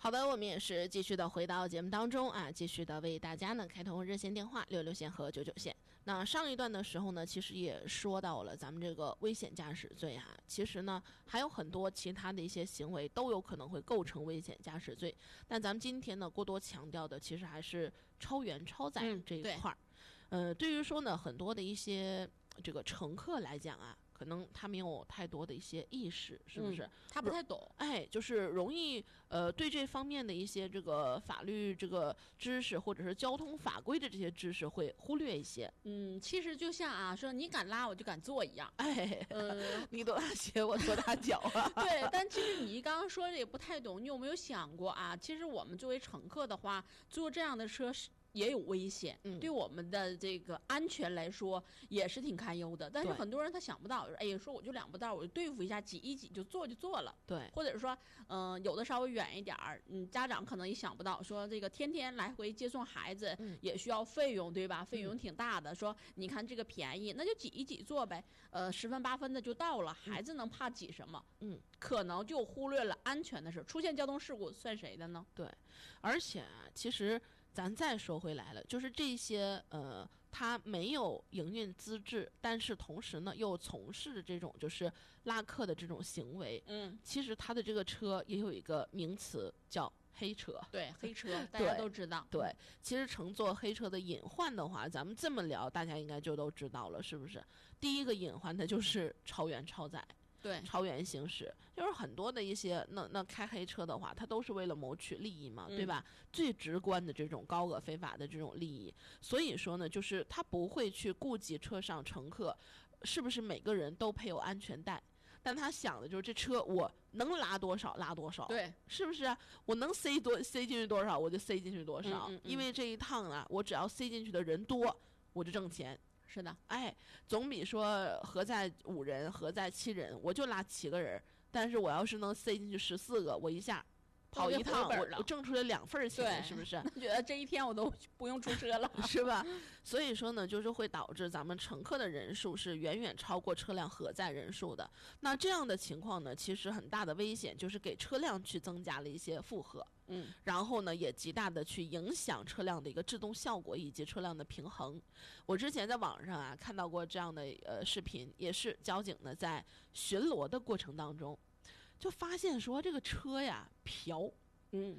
好的，我们也是继续的回到节目当中啊，继续的为大家呢开通热线电话66线和99线。那上一段的时候呢，其实也说到了咱们这个危险驾驶罪啊，其实呢还有很多其他的一些行为都有可能会构成危险驾驶罪，但咱们今天呢过多强调的其实还是超员超载这一块对于说呢很多的一些这个乘客来讲啊，可能他没有太多的一些意识，是不是？ 他不太懂， 就是容易对这方面的一些这个法律这个知识或者是交通法规的这些知识会忽略一些。 其实就像啊，说你敢拉我就敢坐一样， 你多大鞋我多大脚啊。 对，但其实你刚刚说的也不太懂，你有没有想过啊？其实我们作为乘客的话，坐这样的车也有危险，对我们的这个安全来说也是挺堪忧的。但是很多人他想不到，哎呀，说我就两步道，我就对付一下，挤一挤就坐了。 对， 或者说，有的稍微远一点儿，家长可能也想不到，说这个天天来回接送孩子也需要费用，对吧？费用挺大的。说你看这个便宜，那就挤一挤坐呗，10分8分的就到了，孩子能怕挤什么？可能就忽略了安全的事，出现交通事故算谁的呢？ 对，而且啊，其实咱再说回来了，就是这些他没有营运资质，但是同时呢又从事这种就是拉客的这种行为，其实他的这个车也有一个名词叫黑车。 对，黑车大家都知道。 对，其实乘坐黑车的隐患的话，咱们这么聊大家应该就都知道了，是不是？第一个隐患的就是超员超载， 对， 超员行驶，就是很多的一些那开黑车的话，它都是为了谋取利益嘛，对吧？最直观的这种高额非法的这种利益，所以说呢，就是他不会去顾及车上乘客是不是每个人都配有安全带，但他想的就是这车我能拉多少拉多少， 对， 是不是啊？我能塞进去多少我就塞进去多少，因为这一趟啊，我只要塞进去的人多，我就挣钱。 是的， 总比说合在5人合在7人我就拉7个人，但是我要是能塞进去14个，我一下跑一趟我挣出来2份钱，是不是？ 觉得这一天我都不用出车了是吧？所以说呢，就是会导致咱们乘客的人数是远远超过车辆荷载人数的。那这样的情况呢，其实很大的危险就是给车辆去增加了一些负荷，然后呢也极大的去影响车辆的一个制动效果以及车辆的平衡。我之前在网上啊看到过这样的视频，也是交警呢在巡逻的过程当中就发现说这个车呀飘，